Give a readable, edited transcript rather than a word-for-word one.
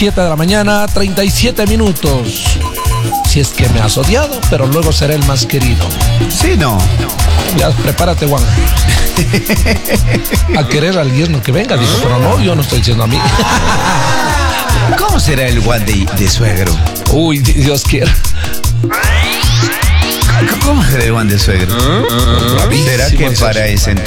7 de la mañana, 37 minutos. Si es que me has odiado, pero luego seré el más querido. Sí, no. Ya, prepárate, Juan. A querer al yerno que venga, dijo, pero no, yo no estoy diciendo a mí. ¿Cómo será el Juan de suegro? Uy, Dios quiera. ¿Cómo será el Juan de suegro? ¿Será que para ese